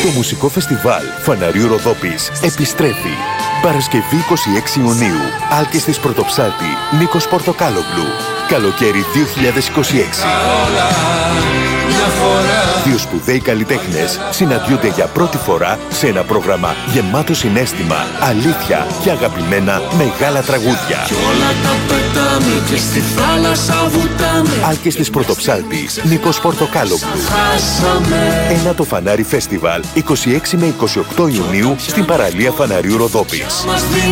Το μουσικό φεστιβάλ Φαναρίου Ροδόπης επιστρέφει. Παρασκευή 26 Ιουνίου. Άλκης της Πρωτοψάλτη, Νίκος Πορτοκάλογλου. Καλοκαίρι 2026. Δύο σπουδαίοι καλλιτέχνες συναντιούνται για πρώτη φορά σε ένα πρόγραμμα γεμάτο συναίσθημα, αλήθεια και αγαπημένα μεγάλα τραγούδια. Άλκης της Πρωτοψάλτη, Νίκος Πορτοκάλογλου. Ένα το Φανάρι Φεστιβάλ 26 με 28 Ιουνίου στην παραλία Φαναρίου Ροδόπης.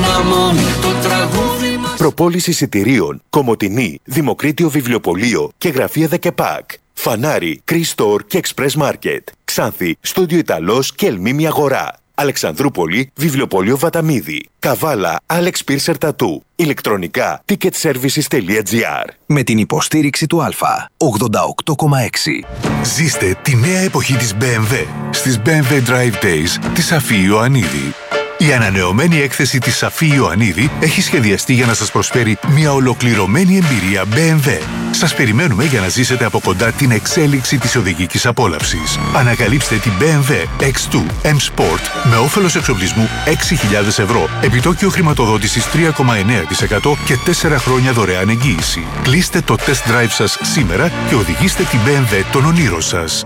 Προπόληση εισιτηρίων, Κομοτηνή, Δημοκρίτιο Βιβλιοπωλείο και Γραφεία ΔΕΚΕΠΑΚ. Φανάρι, Κρίστορ και Express Market. Ξάνθη, Στούντιο Ιταλός και Ελμίμη Αγορά. Αλεξανδρούπολη, Βιβλιοπωλείο Βαταμίδη. Καβάλα, Alex Piercer Tattoo. Ηλεκτρονικά, ticketservices.gr. Με την υποστήριξη του Α, 88,6. Ζήστε τη νέα εποχή της BMW στις BMW Drive Days της Σαφή Ιωαννίδη. Η ανανεωμένη έκθεση της Σαφή Ιωαννίδη έχει σχεδιαστεί για να σας προσφέρει μια ολοκληρωμένη εμπειρία BMW. Σας περιμένουμε για να ζήσετε από κοντά την εξέλιξη της οδηγικής απόλαυσης. Ανακαλύψτε την BMW X2 M Sport με όφελος εξοπλισμού 6.000 ευρώ, επιτόκιο χρηματοδότησης 3,9% και 4 χρόνια δωρεάν εγγύηση. Κλείστε το test drive σας σήμερα και οδηγήστε την BMW των ονείρων σας.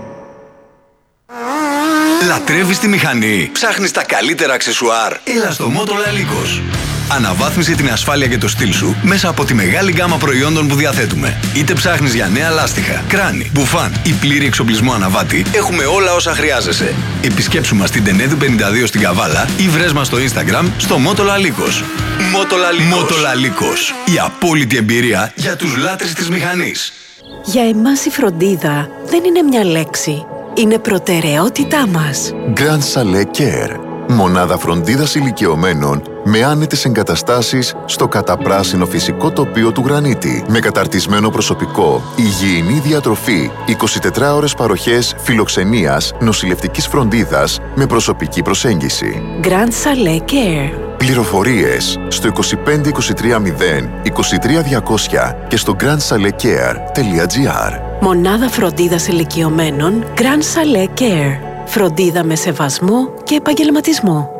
Λατρεύεις τη μηχανή? Ψάχνεις τα καλύτερα αξεσουάρ? Έλα στο Motola Λύκος. Αναβάθμισε την ασφάλεια και το στυλ σου μέσα από τη μεγάλη γκάμα προϊόντων που διαθέτουμε. Είτε ψάχνεις για νέα λάστιχα, κράνη, μπουφάν ή πλήρη εξοπλισμό αναβάτη, έχουμε όλα όσα χρειάζεσαι. Επισκέψου μας στην Τενέδου 52 στην Καβάλα ή βρες μας στο Instagram στο Motola Λύκος. Motola Λύκος. Η απόλυτη εμπειρία για τους λάτρεις της μηχανής. Για εμάς η φροντίδα δεν είναι μια λέξη. Είναι προτεραιότητά μας. Grand Chalet Care. Μονάδα φροντίδας ηλικιωμένων με άνετες εγκαταστάσεις στο καταπράσινο φυσικό τοπίο του Γρανίτη. Με καταρτισμένο προσωπικό, υγιεινή διατροφή, 24 ώρες παροχές φιλοξενίας, νοσηλευτικής φροντίδας με προσωπική προσέγγιση. Grand Chalet Care. Πληροφορίες στο 25 23 0 23 200 και στο grandchaletcare.gr. Μονάδα φροντίδας ηλικιωμένων Grand Chalet Care. Φροντίδα με σεβασμό και επαγγελματισμό.